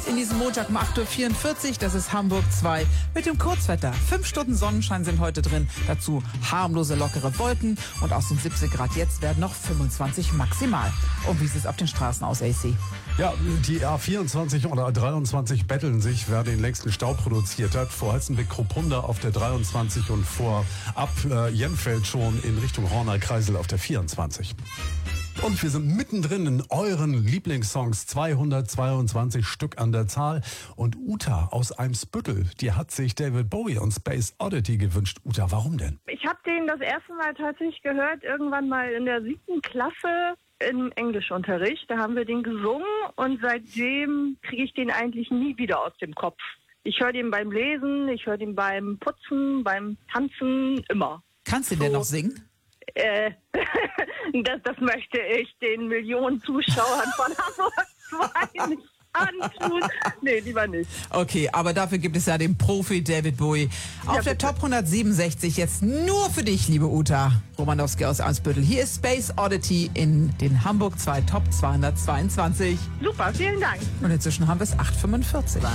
In diesem Montag um 8.44 Uhr, das ist Hamburg 2 mit dem Kurzwetter. 5 Stunden Sonnenschein sind heute drin, dazu harmlose, lockere Wolken und aus den 17 Grad jetzt werden noch 25 maximal. Und wie sieht es auf den Straßen aus, AC? Ja, die A24 oder A23 betteln sich, wer den längsten Stau produziert hat. Vor Halstenbeck-Kruppunda auf der 23 und vor ab Jenfeld schon in Richtung Horner-Kreisel auf der 24. Und wir sind mittendrin in euren Lieblingssongs, 222 Stück an der Zahl. Und Uta aus Eimsbüttel, die hat sich David Bowie und Space Oddity gewünscht. Uta, warum denn? Ich habe den das erste Mal tatsächlich gehört, irgendwann mal in der 7. Klasse im Englischunterricht. Da haben wir den gesungen und seitdem kriege ich den eigentlich nie wieder aus dem Kopf. Ich höre den beim Lesen, ich höre den beim Putzen, beim Tanzen, immer. Kannst du den noch singen? Das möchte ich den Millionen Zuschauern von Hamburg 2 nicht antun. Nee, lieber nicht. Okay, aber dafür gibt es ja den Profi David Bowie. Auf Ja, der bitte. Top 167 jetzt nur für dich, liebe Uta Romanowski aus Eimsbüttel. Hier ist Space Oddity in den Hamburg 2 Top 222. Super, vielen Dank. Und inzwischen haben wir es 8:45.